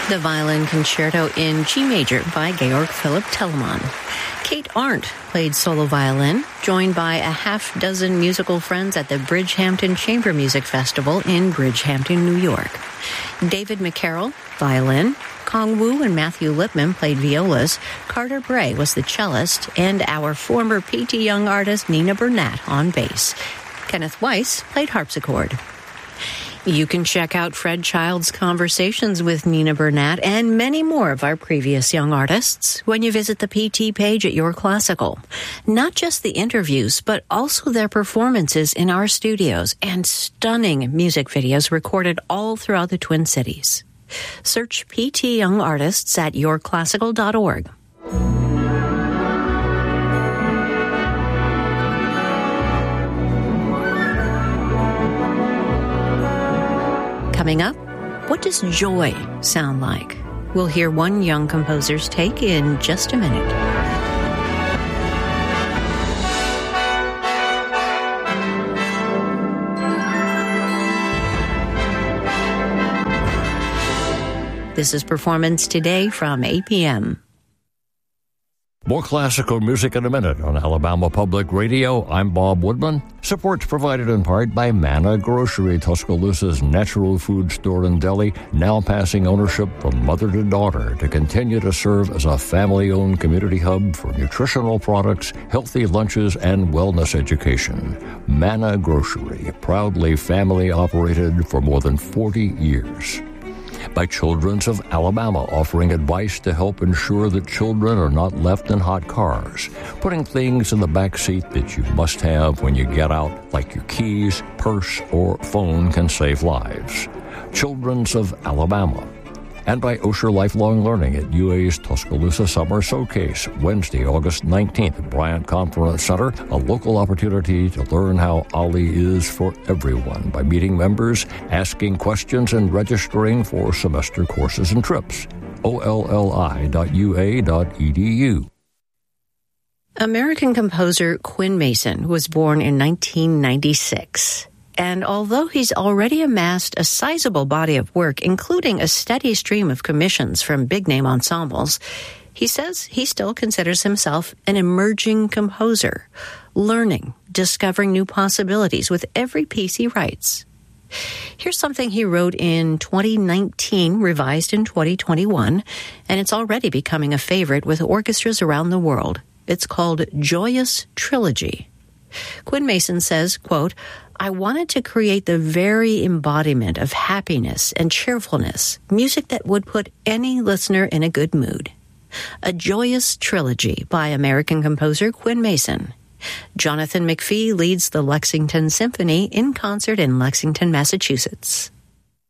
The Violin Concerto in G Major by Georg Philipp Telemann. Kate Arndt played solo violin, joined by a half dozen musical friends at the Bridgehampton Chamber Music Festival in Bridgehampton, New York. David McCarroll, violin. Kong Wu and Matthew Lipman played violas. Carter Bray was the cellist, and our former P.T. Young artist Nina Burnett on bass. Kenneth Weiss played harpsichord. You can check out Fred Child's conversations with Nina Burnett and many more of our previous young artists when you visit the PT page at Your Classical. Not just the interviews, but also their performances in our studios and stunning music videos recorded all throughout the Twin Cities. Search PT Young Artists at yourclassical.org. Coming up, what does joy sound like? We'll hear one young composer's take in just a minute. This is Performance Today from 8 p.m. More classical music in a minute on Alabama Public Radio. I'm Bob Woodman. Support provided in part by Manna Grocery, Tuscaloosa's natural food store and deli, now passing ownership from mother to daughter to continue to serve as a family-owned community hub for nutritional products, healthy lunches, and wellness education. Manna Grocery, proudly family-operated for more than 40 years. By Children's of Alabama, offering advice to help ensure that children are not left in hot cars, putting things in the back seat that you must have when you get out, like your keys, purse, or phone, can save lives. Children's of Alabama. And by Osher Lifelong Learning at UA's Tuscaloosa Summer Showcase, Wednesday, August 19th at Bryant Conference Center, a local opportunity to learn how OLLI is for everyone by meeting members, asking questions, and registering for semester courses and trips. olli.ua.edu. American composer Quinn Mason was born in 1996. And although he's already amassed a sizable body of work, including a steady stream of commissions from big-name ensembles, he says he still considers himself an emerging composer, learning, discovering new possibilities with every piece he writes. Here's something he wrote in 2019, revised in 2021, and it's already becoming a favorite with orchestras around the world. It's called Joyous Trilogy. Quinn Mason says, quote, I wanted to create the very embodiment of happiness and cheerfulness, music that would put any listener in a good mood. A Joyous Trilogy by American composer Quinn Mason. Jonathan McPhee leads the Lexington Symphony in concert in Lexington, Massachusetts.